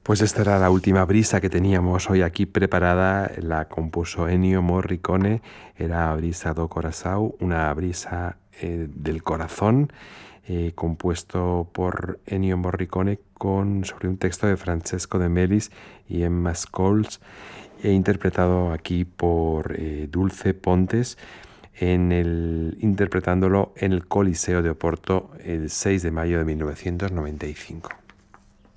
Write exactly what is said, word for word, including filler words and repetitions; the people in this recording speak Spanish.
Pues esta era la última brisa que teníamos hoy aquí preparada, la compuso Ennio Morricone, era Brisa do Coração, una brisa eh, del corazón, eh, compuesto por Ennio Morricone con, sobre un texto de Francesco de Melis y Emma Scholes, e interpretado aquí por eh, Dulce Pontes, en el, interpretándolo en el Coliseo de Oporto el seis de mayo de mil novecientos noventa y cinco.